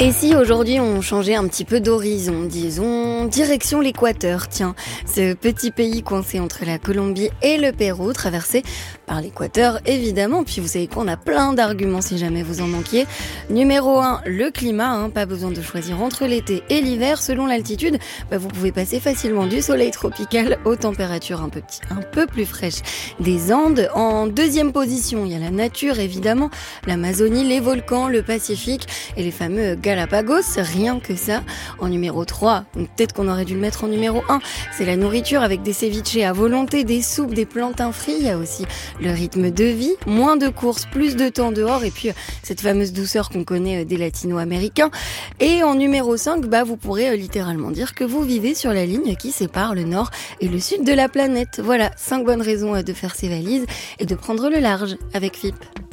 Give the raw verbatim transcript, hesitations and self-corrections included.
Et si aujourd'hui on changeait un petit peu d'horizon, disons direction l'Équateur, tiens, ce petit pays coincé entre la Colombie et le Pérou, traversé par l'Équateur évidemment, puis vous savez quoi, on a plein d'arguments si jamais vous en manquiez. Numéro un, le climat, hein, pas besoin de choisir entre l'été et l'hiver, selon l'altitude, bah vous pouvez passer facilement du soleil tropical aux températures un peu, petit, un peu plus fraîches des Andes. En deuxième position, il y a la nature évidemment, l'Amazonie, les volcans, le Pacifique et les fameux Galapagos, rien que ça. En numéro trois, peut-être qu'on aurait dû le mettre en numéro un, c'est la nourriture avec des ceviches à volonté, des soupes, des plantains frits. Il y a aussi le rythme de vie, moins de courses, plus de temps dehors et puis cette fameuse douceur qu'on connaît des latino-américains. Et en numéro cinq, bah, vous pourrez littéralement dire que vous vivez sur la ligne qui sépare le nord et le sud de la planète. Voilà, cinq bonnes raisons de faire ses valises et de prendre le large avec F I P.